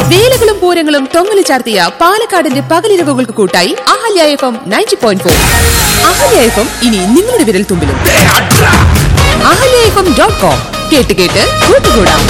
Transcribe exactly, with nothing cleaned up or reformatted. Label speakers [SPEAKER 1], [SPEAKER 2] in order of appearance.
[SPEAKER 1] വേലകളും പൂരങ്ങളും തൊങ്ങല് ചാർത്തിയ പാലക്കാടിന്റെ പകലിരവുകൾക്ക് കൂട്ടായി Ahalya F M ninety point four. Ahalya F M ഇനി നിങ്ങളുടെ വിരൽ തുമ്പിലും. Ahalya F M dot com കേട്ട് കേട്ട് കൂട്ടുകൂടാം.